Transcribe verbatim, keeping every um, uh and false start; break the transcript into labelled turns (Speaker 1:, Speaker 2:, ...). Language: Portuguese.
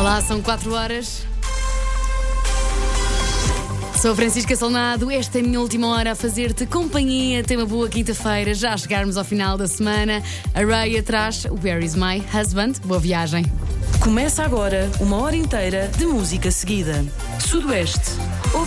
Speaker 1: Olá, são quatro horas. Sou Francisca Solnado, esta é a minha última hora a fazer-te companhia. Tem uma boa quinta-feira, já a chegarmos ao final da semana. A Ray traz Where Is My Husband? Boa viagem.
Speaker 2: Começa agora uma hora inteira de música seguida. Sudoeste. Ouve